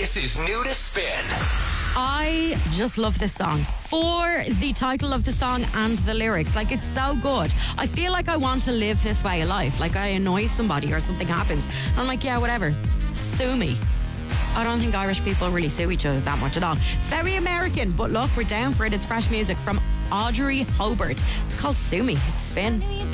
This is New to Spin. I just love this song for the title of the song and the lyrics. Like, it's so good. I feel like I want to live this way of life. Like, I annoy somebody or something happens. I'm like, yeah, whatever. Sue me. I don't think Irish people really sue each other that much at all. It's very American, but look, we're down for it. It's fresh music from Audrey Hobart. It's called Sue Me. It's Spin.